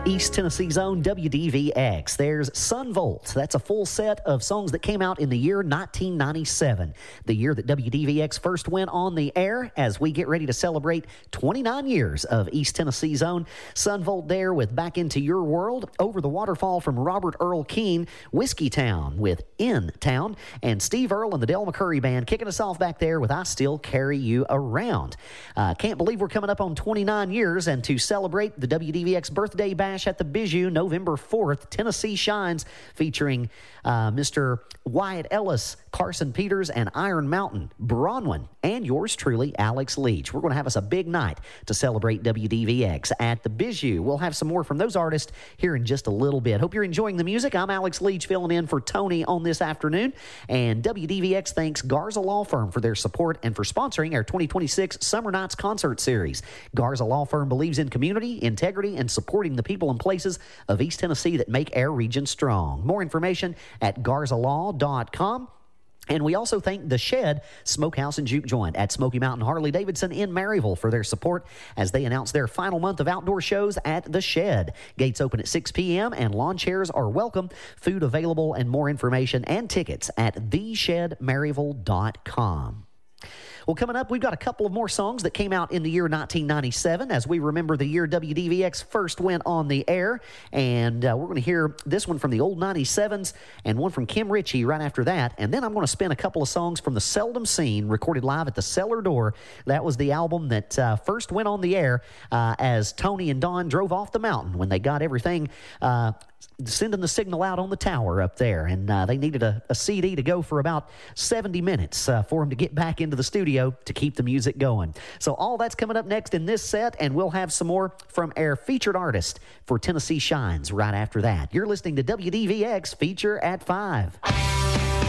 East Tennessee's own WDVX. There's Sunvolt. That's a full set of songs that came out in the year 1997, the year that WDVX first went on the air, as we get ready to celebrate 29 years of East Tennessee's own. Sunvolt there with Back Into Your World, Over the Waterfall from Robert Earl Keen, Whiskey Town with In Town, and Steve Earle and the Del McCurry Band kicking us off back there with I Still Carry You Around. Can't believe we're coming up on 29 years, and to celebrate the WDVX birthday bash at the Bijou, November 4th, Tennessee Shines, featuring Mr. Wyatt Ellis, Carson Peters, and Iron Mountain, Bronwyn, and yours truly, Alex Leach. We're going to have us a big night to celebrate WDVX at the Bijou. We'll have some more from those artists here in just a little bit. Hope you're enjoying the music. I'm Alex Leach filling in for Tony on this afternoon, and WDVX thanks Garza Law Firm for their support and for sponsoring our 2026 Summer Nights Concert Series. Garza Law Firm believes in community, integrity, and supporting the people and places of East Tennessee that make our region strong. More information at garzalaw.com. And we also thank The Shed Smokehouse and Juke Joint at Smoky Mountain Harley-Davidson in Maryville for their support as they announce their final month of outdoor shows at The Shed. Gates open at 6 p.m. and lawn chairs are welcome. Food available and more information and tickets at theshedmaryville.com. Well, coming up, we've got a couple of more songs that came out in the year 1997 as we remember the year WDVX first went on the air. And we're going to hear this one from the old 97s and one from Kim Ritchie right after that. And then I'm going to spin a couple of songs from The Seldom Seen, recorded live at the Cellar Door. That was the album that first went on the air as Tony and Don drove off the mountain when they got everything sending the signal out on the tower up there, and they needed a CD to go for about 70 minutes for them to get back into the studio to keep the music going. So all that's coming up next in this set, and we'll have some more from our featured artist for Tennessee Shines right after that. You're listening to WDVX Feature at 5.